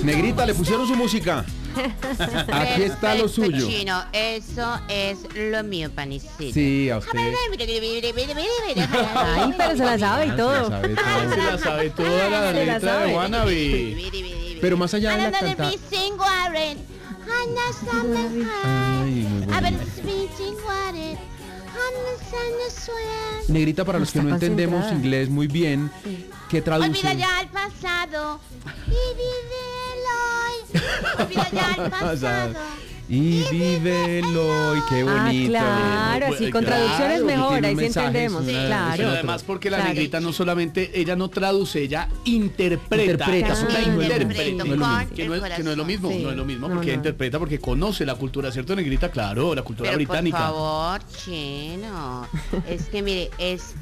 Negrita, le pusieron su música. Aquí está lo suyo. Chino, eso es lo mío, panicito. Sí, a usted. Ay, pero se la sabe y todo. Se la sabe toda la Se la letra sabe. de Wannabe. Pero más allá de la cantada. Ay, muy bonita. Negrita, para los que no Está entendemos concentrada. inglés muy bien, ¿qué traduce? Olvida ya el pasado y vive el hoy. Olvida ya el pasado. Y vívelo, y qué bonito. Claro, así con Claro, traducciones que mejor, tiene ahí un sí mensaje, entendemos, es una- claro. Pero además porque la Claro. negrita no solamente, ella no traduce, ella interpreta. Interpreta, Es una porque no es lo intérprete. mismo. No es lo mismo. Que no es lo mismo, Sí. no es lo mismo, No, porque ella no. interpreta, porque conoce la cultura, ¿cierto, negrita? Claro, la cultura Pero británica. por favor, Chino, es que mire, es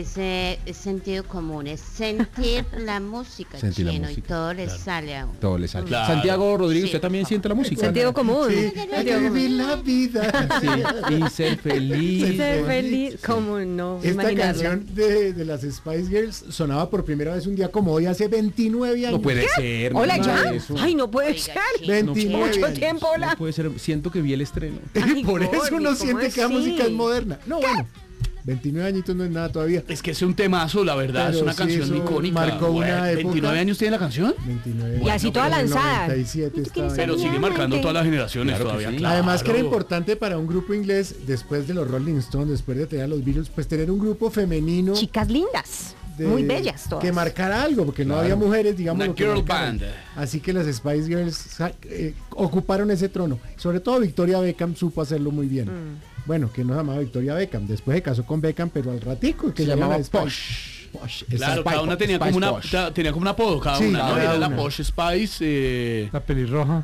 sentido común, es sentir la música, Sentir la Chino, y música, todo le sale a uno. Todo le sale. Claro. Santiago Rodríguez, Sí, ¿usted también por siente la música? Sentido común. Sí, Sentido hay que común. vivir la vida. Sí, y ser feliz. Ser feliz, como no Esta imaginarla. canción de las Spice Girls sonaba por primera vez un día como hoy, hace 29 años. No puede ser. Hola, no ya. puede eso. Ay, no puede Oiga, ser. Chino, 29 Mucho años. tiempo, hola. No puede ser. Siento que vi el estreno. Ay, Por eso Gordy, uno ¿cómo siente que la así? música es moderna. No, bueno, 29 añitos no es nada todavía. Es que es un temazo, la verdad, Pero es una sí, canción eso icónica. marcó una época. ¿29 años tiene la canción? 29 Y así toda pero en el lanzada. 97 estaba Pero ahí. sigue marcando todas las generaciones Claro que todavía. sí. Claro. Además que era importante para un grupo inglés, después de los Rolling Stones, después de tener a los Beatles, pues tener un grupo femenino Chicas lindas, de- muy bellas todas. que marcara algo, porque no Claro. había mujeres, digamos. Una lo que girl marcaran. band. Así que las Spice Girls ocuparon ese trono. Sobre todo Victoria Beckham supo hacerlo muy bien. Bueno, que no se llamaba Victoria Beckham, después se casó con Beckham, pero al ratico, que Se llamaban llamaba las Spice. Posh. Posh, Claro, Spice cada una tenía Spice como una, Posh. tenía como un apodo cada Sí, una, ¿no? cada Era la una. Posh Spice. La pelirroja.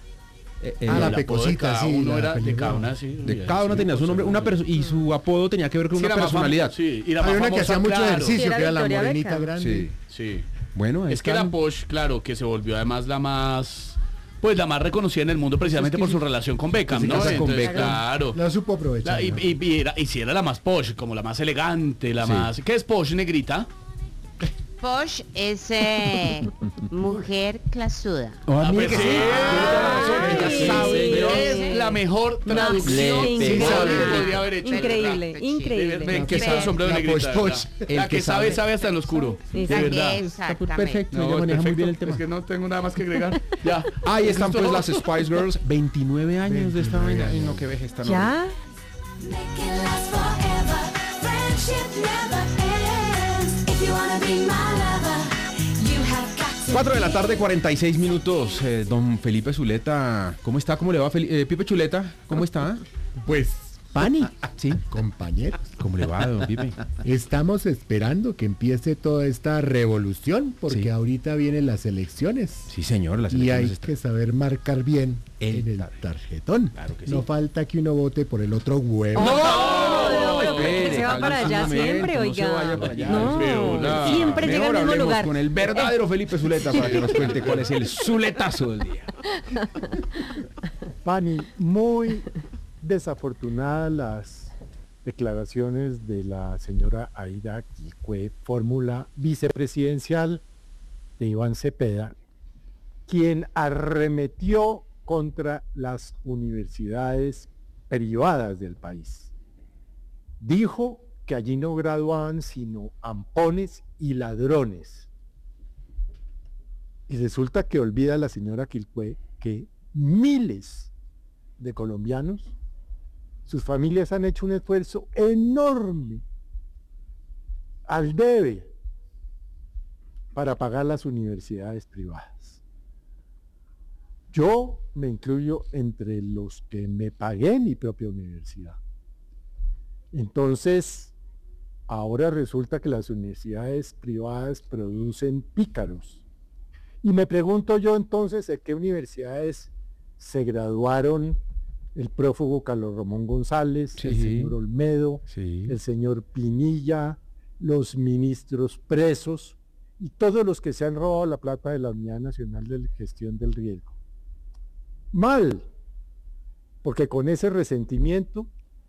Ah, la el apodo de pecosita, cada sí, uno la era de pelirroja. cada una, sí. De cada una tenía su nombre, y su apodo tenía que ver con Sí, una era más personalidad. Sí, y la más Había una que famosa, hacía mucho claro. ejercicio, Sí, era que era la Victoria morenita Beckham. grande. Sí. Sí. Bueno, ahí Es que están. la Posh, claro, que se volvió además la más, pues la más reconocida en el mundo precisamente que por sí. su relación con Beckham, Se ¿no? casa con Entonces, Beckham. claro. La supo aprovechar. ¿no? Y si era la más Posh, como la más elegante, la Sí. más... ¿Qué es Posh, negrita? Posh es mujer clasuda. Ah, mira pues que sí. Ella Ay, sabe. señor. Es la mejor traducción Sí, que increíble. alguien podría haber hecho. Increíble, De increíble. verdad, me quita el sombrero La negrita. Posh de Posh. verdad. El La que que sabe, sabe. sabe hasta en lo oscuro. Sí, De sí. verdad. Exactamente. Perfecto, ella No, maneja muy bien el perfecto. tema. Es que no tengo nada más que agregar. Ya. Ahí están ¿Listo? pues las Spice Girls, 29 años de esta vaina. Ay, no, que veje esta novia. ¿Ya? Make it last forever. Friendship never ends. If you wanna be my lover, you have got to 4 de la tarde, 46 minutos. Don Felipe Zuleta, ¿cómo está? ¿Cómo le va? Pipe Chuleta, ¿cómo está? Pues, Pani, Sí. compañeros, ¿Cómo le va, don Pipe? estamos esperando que empiece toda esta revolución, porque Sí. ahorita vienen las elecciones. Sí, señor, las Y hay elecciones que saber marcar bien El en el tarjetón. Claro que sí. No falta que uno vote por el otro huevo. No, pero espere, se va para cálmese allá un momento, siempre, no oiga. se vaya para allá. No, Pero, siempre llega Mejor al mismo hablemos lugar. con el verdadero Felipe Zuleta para que nos cuente cuál es el Zuletazo del día. Pani, muy desafortunadas las declaraciones de la señora Aida Quilcue, fórmula vicepresidencial de Iván Cepeda, quien arremetió contra las universidades privadas del país. Dijo que allí no graduaban sino ampones y ladrones. Y resulta que olvida la señora Quilcue que miles de colombianos, sus familias han hecho un esfuerzo enorme al debe para pagar las universidades privadas. Yo me incluyo entre los que me pagué mi propia universidad. Entonces, ahora resulta que las universidades privadas producen pícaros. Y me pregunto yo entonces, ¿de qué universidades se graduaron el prófugo Carlos Ramón González, el Sí. señor Olmedo, Sí. el señor Pinilla, los ministros presos y todos los que se han robado la plata de la Unidad Nacional de Gestión del Riesgo? Mal, porque con ese resentimiento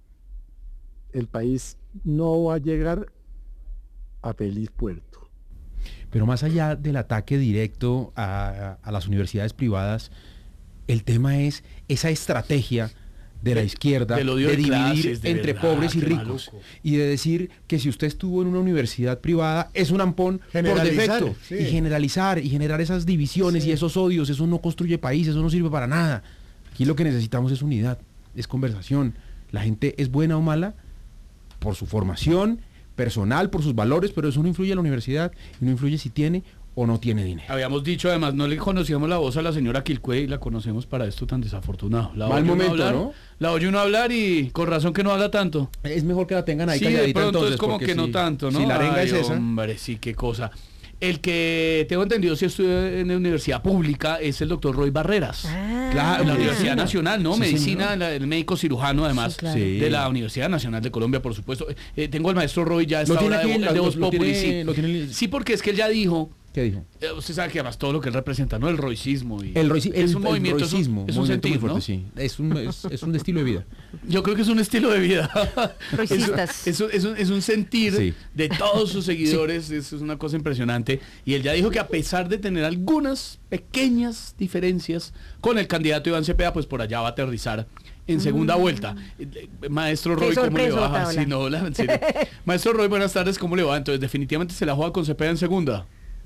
el país no va a llegar a feliz puerto. Pero más allá del ataque directo a las universidades privadas, el tema es esa estrategia de la izquierda del odio de de dividir clases, de entre verdad, pobres y qué ricos maluco. y de decir que si usted estuvo en una universidad privada es un ampón por Generalizar, defecto sí. y generalizar y generar esas divisiones y esos odios. Eso no construye país, eso no sirve para nada. Aquí lo que necesitamos es unidad, es conversación. La gente es buena o mala por su formación personal, por sus valores, pero eso no influye en la universidad y no influye si tiene o no tiene dinero. Habíamos dicho, además, no le conocíamos la voz a la señora Quilcue y la conocemos para esto tan desafortunado. La Mal oye uno momento, hablar, ¿no? La oye uno hablar y con razón que no habla tanto. Es mejor que la tengan ahí Sí, de calladita pronto entonces. es como porque que no si- tanto, ¿no? Si la arenga Ay, es esa. hombre, sí, qué cosa. El que tengo entendido si estudió en la universidad pública es el doctor Roy Barreras. Claro, En la medicina. Universidad Nacional, ¿no? Sí, Medicina, señor. el médico cirujano además, Sí, claro. Sí. de la Universidad Nacional de Colombia, por supuesto. Tengo al maestro Roy ya a esta Lo tiene hora aquí, de Voz lo Populi, tiene- sí. lo tiene- Sí, porque es que él ya dijo, ¿Qué dijo? usted sabe que además todo lo que él representa, ¿no? El roicismo. Y Es un movimiento, es un movimiento sentir, muy fuerte, ¿no? sí. Es un estilo de vida. Yo creo que es un estilo de vida. Roicistas. Es un sentir Sí. de todos sus seguidores, eso es una cosa impresionante. Y él ya dijo que a pesar de tener algunas pequeñas diferencias con el candidato Iván Cepeda, pues por allá va a aterrizar en segunda vuelta. Maestro Qué Roy, ¿cómo le sorpresa, va? Otaola. Sí, no, en serio. Maestro Roy, buenas tardes, ¿cómo le va? Entonces definitivamente se la juega con Cepeda en segunda.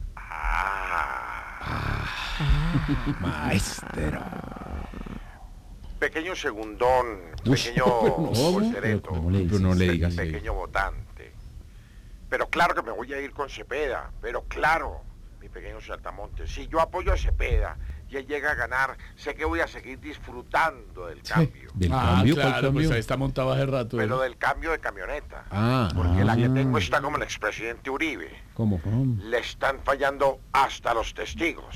Maestro. Pequeño segundón, Uy, pequeño ¿cómo? voltereto, Pero no le digas así. pequeño votante. Pero claro que me voy a ir con Cepeda, pero claro, mi pequeño saltamontes. Si yo apoyo a Cepeda y él llega a ganar, sé que voy a seguir disfrutando del cambio. ¿Del cambio? ¿Cuál claro, cambio? pues ahí está montado hace rato. Pero del cambio de camioneta. Ah, Porque la que tengo está como el expresidente Uribe. ¿Cómo? Le están fallando hasta los testigos.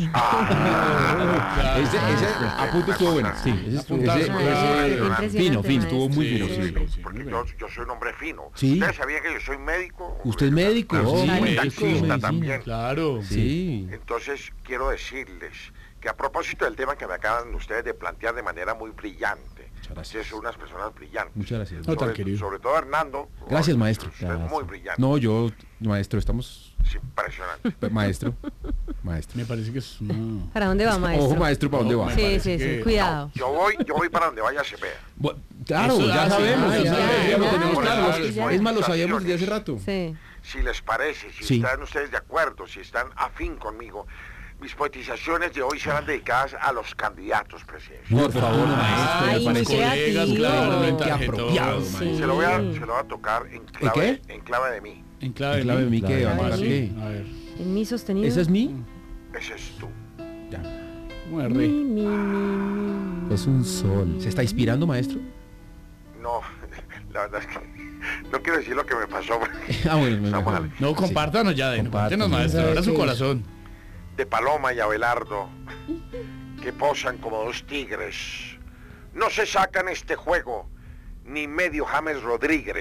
Ese apunte estuvo bueno. Sí, ese estuvo Apuntazo. Impresionante, fino, estuvo maestro. muy Sí, fino, sí, sí. sí. Porque yo soy un hombre fino. Sí. ¿Ustedes sabían que yo soy médico? ¿Usted es médico? Claro, Oh, sí, médico, taxista medicina. también. Claro. Sí. Entonces, quiero decirles que a propósito del tema que me acaban ustedes de plantear de manera muy brillante, Muchas gracias. ustedes son unas personas brillantes. Muchas gracias. No, tan Sobre, querido. sobre todo Hernando. Gracias, maestro. Usted es muy brillante. No, yo, maestro, estamos... Es impresionante. Maestro. Maestro. Me parece que es una... ¿Para dónde va, maestro? Ojo, maestro, ¿para dónde va? me Sí, parece sí, sí, que- cuidado. Yo voy para donde vaya Cepeda. Claro, Eso, ya sí, sabemos, ya ya sabemos, lo tenemos ya, claro. ya. Es más, lo sabíamos desde hace rato. Sí. Si les parece, si Sí. están ustedes de acuerdo, si están afín conmigo, mis poetizaciones de hoy serán dedicadas a los candidatos presidenciales. Por favor, maestro, Ay, me muy parece creativo. claro, qué tarjetón. apropiado, Sí. maestro. Se lo voy a tocar en clave de mí. En clave, En clave de mí, ¿qué? ¿Va a tocar qué? A ver. En mi sostenido. ¿Esa es mí? Ese es tú. Ya. ¿Cómo es, Mi, Rey? mi. Es un sol. ¿Se está inspirando, maestro? No, la verdad es que no quiero decir lo que me pasó. Ah, bueno, Estamos mejor. No, compártanos ya, compártenos, Compártanos. maestro. Ahora su Sí. corazón. De Paloma y Abelardo, que posan como dos tigres. No se sacan este juego, ni medio James Rodríguez.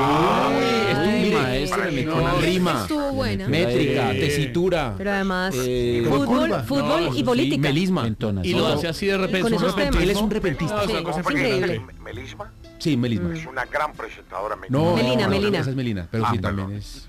Mire, maestro, me metió no, una rima, Estuvo buena. métrica, Eh, tesitura, Pero además, curva. fútbol No, y política. melisma. Y lo hace así de repente. Con esos un repentista. temas. Él es un repentista. No, es una Sí, cosa es impresionante. increíble. Melisma Sí, melisma. es una gran presentadora No, mexicana. Melina, no, Melina. Esa es Melina, pero Ah, sí perdón. también es...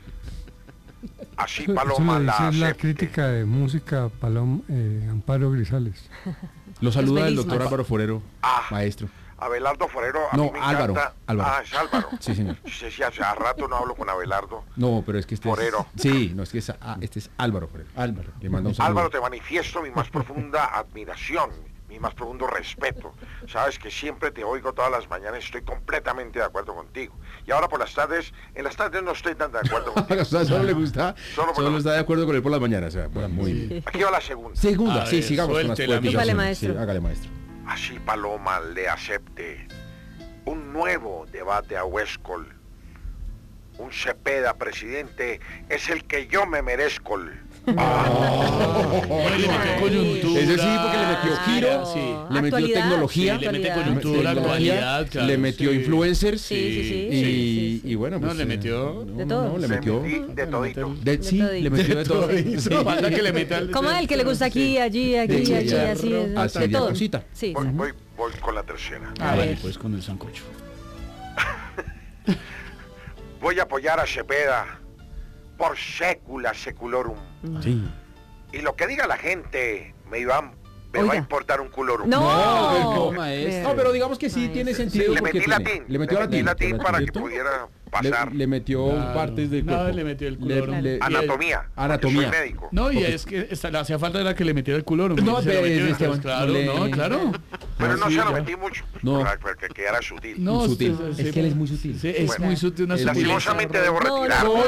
Así Eso Paloma lo la dice la acepte. crítica de música Amparo Grisales. Lo saluda el melismas. doctor Álvaro Forero, Ah. maestro. Abelardo Forero, a No, mí me Álvaro, encanta. Álvaro. Ah, es Álvaro. Sí, señor. Sí, sí, hace rato no hablo con Abelardo. No, pero es que este Forero. es... Sí, no, es que este es Álvaro Forero. Álvaro. Le manda un saludo. Álvaro, te manifiesto mi más profunda admiración, mi más profundo respeto. Sabes que siempre te oigo todas las mañanas, estoy completamente de acuerdo contigo. Y ahora por las tardes, en las tardes no estoy tan de acuerdo contigo. O sea, solo le gusta, Solo por solo la- está de acuerdo con él por las mañanas. O sea, bueno, muy bien. Aquí va la segunda. Segunda, A sí, ver, sigamos con las suéltela, poetizaciones. Hágale, maestro. Sí, hágale, maestro. Así Paloma le acepte un nuevo debate a Huescol. Un Cepeda presidente es el que yo me merezco. Hombre, le metió coyuntura. Ese sí, porque le metió giro, Sí. le metió Actualidad. tecnología, Sí, le mete Actualidad. coyuntura, actualidad, claro, le metió sí. influencers Sí, sí, sí. y, Sí, sí. y bueno, No, pues, le metió no, de no, todo. no, le Me metió metí de todito. sí, todito. le metió de todo. Sí, falta que le meta el- Como él que le gusta aquí, allí, aquí, Sí, allí, ya. así. Así, de ya, todo. cosita. Sí. Voy con la tercera. A Vale, ver. pues con el sancocho. Voy a apoyar a Cepeda por sécula seculorum. Sí. Y lo que diga la gente me va a Oiga. importar un culo. No, maestro. No, pero digamos que sí tiene sentido. Le porque metí tiene- latín. Le metió latín. para que ¿cierto? pudiera pasar. Le metió partes del cuerpo. le metió el culo. Anatomía. Anatomía. Yo soy médico. No, y es que le hacía falta era que le metiera el culo. No, pero Esteban, claro, no le- no, claro. Pero no sí, se lo ya. metí mucho. No. Para que quedara sutil. No, Sutil. sí, Es que él es muy sutil. Sí, es Bueno, muy sutil. Una sutileza. Lastimosamente debo No, retirar. no,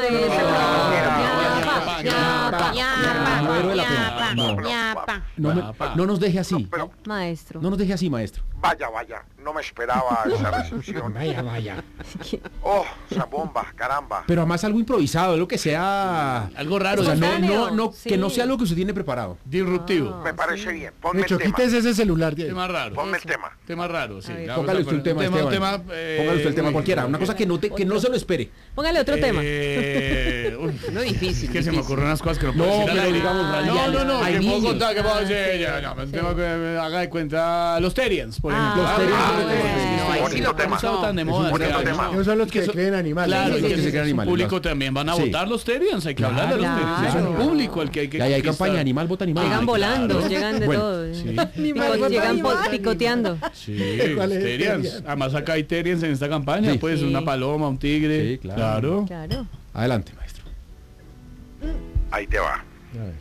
No nos deje así. Pero Maestro. No nos deje así, maestro. vaya, no me esperaba esa recepción. Vaya. Oh, esa bomba, caramba. Pero además algo improvisado, lo que sea. Algo raro, O sea, Espontáneo, sí. que no sea algo que usted tiene preparado. disruptivo. Me parece bien. De Ponme hecho, el tema. quítese ese celular de ahí. Tema raro. Ponme el tema. Tema raro, sí. A ver. Ya Póngale vamos a usted un tema, poner- Esteban. Póngale usted el tema cualquiera. Una cosa que no se lo espere. Póngale otro tema. No difícil. Es que se me ocurren unas cosas que no No, puedo decir al pero aire. digamos, No, hay que puedo niños. contar, que puedo Ah, decir, sí. ya, no, Sí. tengo que me haga de cuenta los Terians, por ejemplo. Los Terians son los no, ahí sí Bonito lo tema. estado tan de Es un moda. bonito que- tema. Ellos son los que eso- creen animales. Claro, Sí, y sí, que sí, ese sí, es un animales, público ¿no? también van a Sí. votar los Terians, hay que hablar de los Claro. Terians. Es un Claro. público el que hay que Y ahí hay conquistar. campaña Animal Vota Animal. Llegan volando, claro. llegan de Bueno, todo. sí. Llegan picoteando. Sí, ¿Cuál es el Terians. Terian? Además acá hay Terians en esta campaña, Sí. pues Sí. una paloma, un tigre. Sí, claro. Claro. Adelante, maestro. Ahí te va. A ver.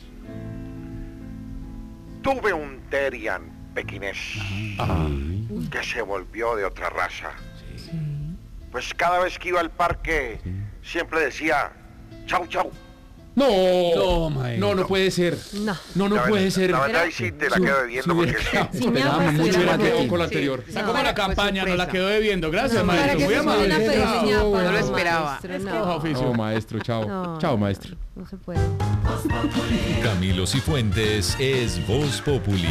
Tuve un Terian pequinés que se volvió de otra raza. Pues cada vez que iba al parque siempre decía chau chau. No, maestro. no puede ser. No. No puede ser. La verdad ahí sí te la quedo debiendo porque es que Sí, me Esperábamos amo, mucho sí, de la me amo. que con la anterior. Está No. como la campaña, no la quedó debiendo. Gracias, No, maestro. para que Muy se suene amable. feliz, Chao. ñapa. No lo esperaba. Maestro, Es no. trabajo oficio. No, maestro, chao. No, Chao, no, maestro. No se puede. Camilo Cifuentes es Voz Populi.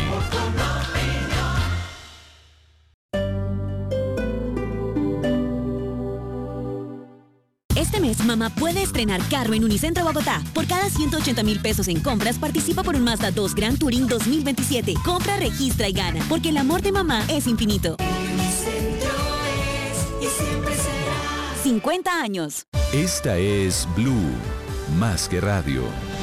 Este mes, mamá puede estrenar carro en Unicentro Bogotá. Por cada 180,000 pesos en compras, participa por un Mazda 2 Grand Touring 2027. Compra, registra y gana, porque el amor de mamá es infinito. Centro es y siempre será. 50 años. Esta es Blue, más que radio.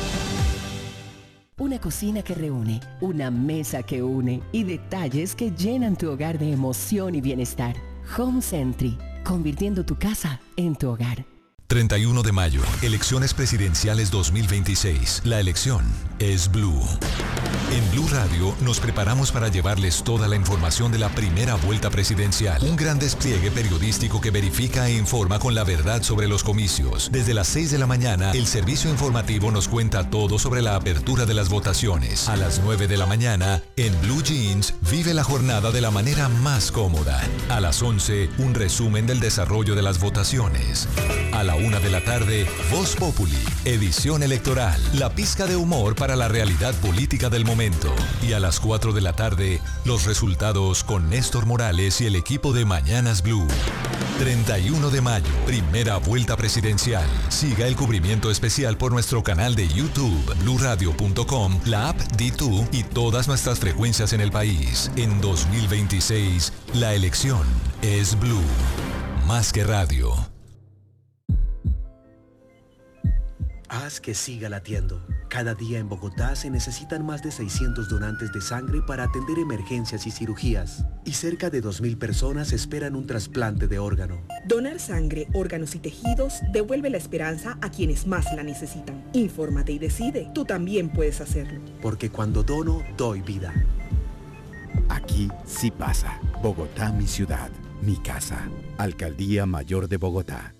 Una cocina que reúne, una mesa que une y detalles que llenan tu hogar de emoción y bienestar. Home Sentry, convirtiendo tu casa en tu hogar. 31 de mayo, elecciones presidenciales 2026. La elección es Blue. En Blue Radio nos preparamos para llevarles toda la información de la primera vuelta presidencial. Un gran despliegue periodístico que verifica e informa con la verdad sobre los comicios. Desde las 6 de la mañana, el servicio informativo nos cuenta todo sobre la apertura de las votaciones. A las 9 de la mañana, en Blue Jeans, vive la jornada de la manera más cómoda. A las 11, un resumen del desarrollo de las votaciones. A la 1 de la tarde, Voz Populi, edición electoral, la pizca de humor para la realidad política del momento. Y a las 4 de la tarde, los resultados con Néstor Morales y el equipo de Mañanas Blue. 31 de mayo, primera vuelta presidencial. Siga el cubrimiento especial por nuestro canal de YouTube, bluradio.com, la app D2 y todas nuestras frecuencias en el país. En 2026, la elección es Blue, más que radio. Haz que siga latiendo. Cada día en Bogotá se necesitan más de 600 donantes de sangre para atender emergencias y cirugías. Y cerca de 2.000 personas esperan un trasplante de órgano. Donar sangre, órganos y tejidos devuelve la esperanza a quienes más la necesitan. Infórmate y decide. Tú también puedes hacerlo. Porque cuando dono, doy vida. Aquí sí pasa. Bogotá, mi ciudad, mi casa. Alcaldía Mayor de Bogotá.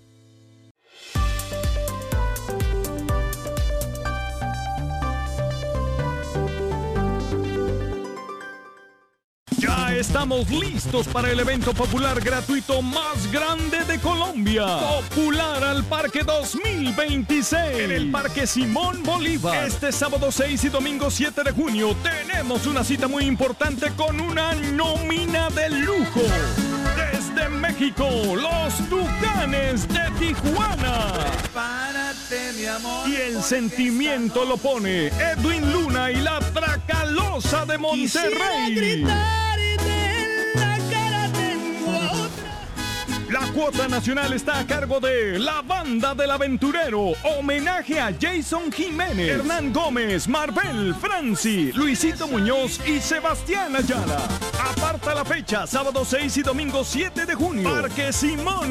Ya estamos listos para el evento popular gratuito más grande de Colombia. Popular al Parque 2026. En el Parque Simón Bolívar. Este sábado 6 y domingo 7 de junio tenemos una cita muy importante con una nómina de lujo. Desde México, los Tucanes de Tijuana. Prepárate, mi amor. Y el sentimiento lo pone Edwin Luna y la Tracalosa de Monterrey. La cuota nacional está a cargo de La Banda del Aventurero. Homenaje a Jason Jiménez, Hernán Gómez, Marvel, Franci, Luisito Muñoz y Sebastián Ayala. Aparta la fecha, sábado 6 y domingo 7 de junio. Parque Simón